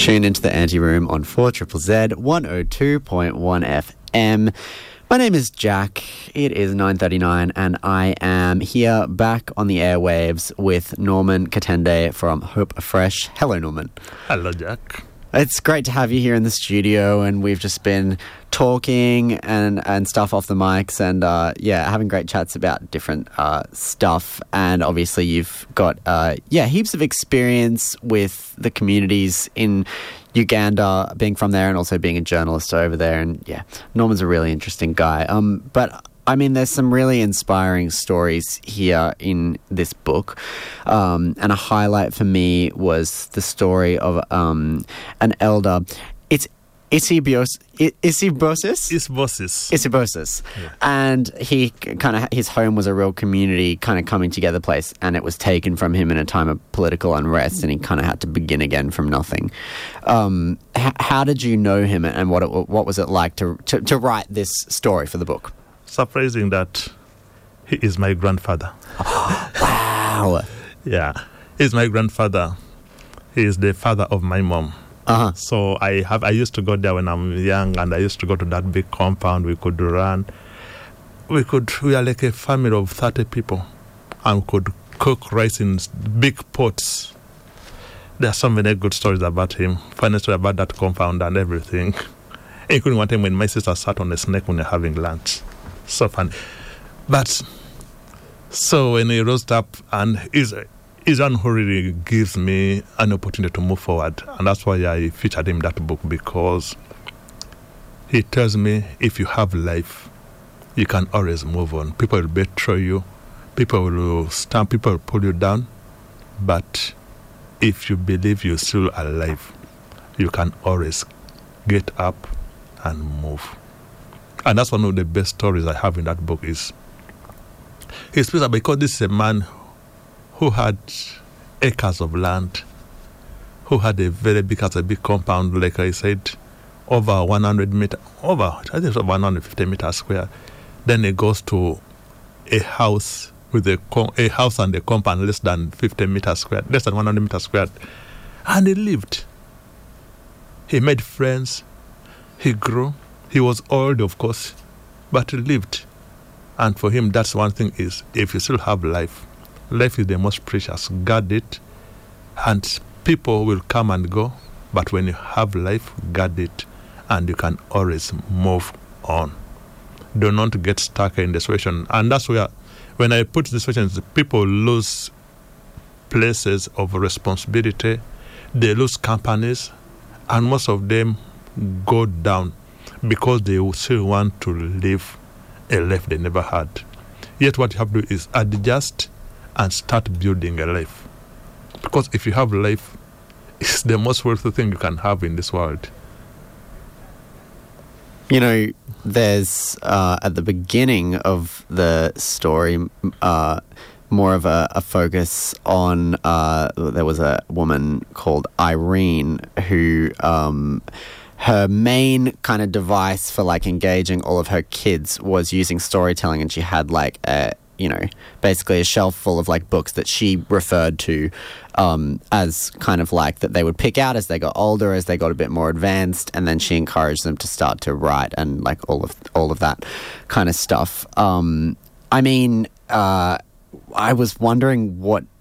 Tune into the Anti-Room on 4ZZZ 102.1 FM. My name is Jack. It is 9:39 and I am here back on the airwaves with Norman Katende from Hope Afresh. Hello, Norman. Hello, Jack. It's great to have you here in the studio, and we've just been talking and stuff off the mics and, having great chats about different stuff. And obviously you've got, heaps of experience with the communities in Uganda, being from there and also being a journalist over there. And, Norman's a really interesting guy. But I mean, there's some really inspiring stories here in this book. And a highlight for me was the story of an elder. It's Isibosis. Yeah. And his home was a real community kind of coming together place, and it was taken from him in a time of political unrest, and he kind of had to begin again from nothing. How did you know him, and what was it like to write this story for the book? Surprising that he is my grandfather. Wow. Yeah, he's my grandfather. He is the father of my mom. Uh-huh. So I used to go there when I'm young, and I used to go to that big compound. We could run. We are like a family of 30 people, and we could cook rice in big pots. There are so many good stories about him, funny story about that compound and everything. Including one time when my sister sat on a snake when we were having lunch. So funny. But so when he rose up, and he's one who really gives me an opportunity to move forward. And that's why I featured him in that book, because he tells me if you have life, you can always move on. People will betray you. People will stamp, people will pull you down. But if you believe you're still alive, you can always get up and move. And that's one of the best stories I have in that book. Is he speaks about, because this is a man who had acres of land, who had a very big compound, like I said, over 100 meters, I think it's over 150 meters square. Then he goes to a house with a house and a compound less than 50 meters square, less than 100 meters square, and he lived. He made friends. He grew. He was old, of course, but he lived. And for him, that's one thing is, if you still have life, life is the most precious. Guard it, and people will come and go. But when you have life, guard it, and you can always move on. Do not get stuck in the situation. And that's where, when I put the situation, people lose places of responsibility, they lose companies, and most of them go down because they still want to live a life they never had. Yet what you have to do is adjust and start building a life. Because if you have life, it's the most worthwhile thing you can have in this world. You know, there's, at the beginning of the story, more of a focus on, there was a woman called Irene who, her main kind of device for like engaging all of her kids was using storytelling, and she had like basically a shelf full of like books that she referred to as kind of like that they would pick out as they got older, as they got a bit more advanced, and then she encouraged them to start to write and like all of that kind of stuff. I was wondering what